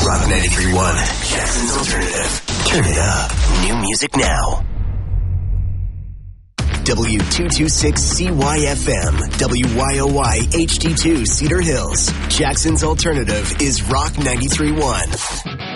Rock 93.1, Jackson's Alternative. Turn it up. New music now. W226CYFM, WYOY HD2 Cedar Hills. Jackson's Alternative is Rock 93.1.